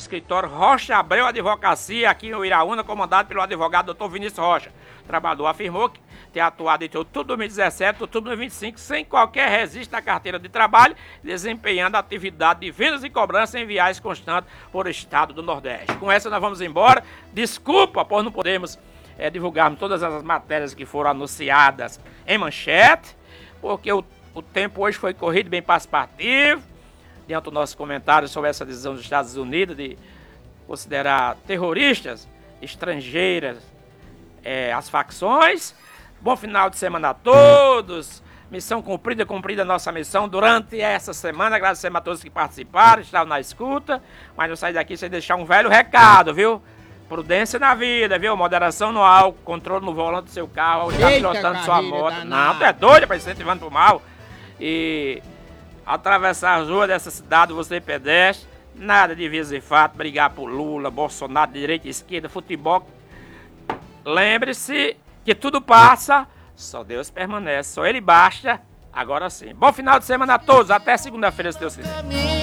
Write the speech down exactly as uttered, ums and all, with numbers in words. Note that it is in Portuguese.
escritório Rocha Abreu Advocacia, aqui em Uiraúna, comandado pelo advogado doutor Vinícius Rocha. O trabalhador afirmou que tem atuado entre outubro de dois mil e dezessete e outubro de dois mil e vinte e cinco sem qualquer registro na carteira de trabalho, desempenhando atividade de vendas e cobrança em viagens constantes por estado do Nordeste. Com essa nós vamos embora. Desculpa por não podermos é, divulgarmos todas as matérias que foram anunciadas em manchete, porque o, o tempo hoje foi corrido bem participativo, diante do nosso comentário sobre essa decisão dos Estados Unidos de considerar terroristas estrangeiras é, as facções. Bom final de semana a todos. Missão cumprida, cumprida a nossa missão durante essa semana. Agradecemos a todos que participaram, estavam na escuta. Mas eu saí daqui sem deixar um velho recado, viu? Prudência na vida, viu? Moderação no álcool, controle no volante do seu carro, ao estar pilotando sua moto. Danada. Não, tu é doido para incentivando pro mal. E atravessar as ruas dessa cidade, você pedestre, nada de vias e fato, brigar por Lula, Bolsonaro, de direita e esquerda, futebol. Lembre-se que tudo passa, só Deus permanece, só Ele basta, agora sim. Bom final de semana a todos, até segunda-feira, se Deus quiser.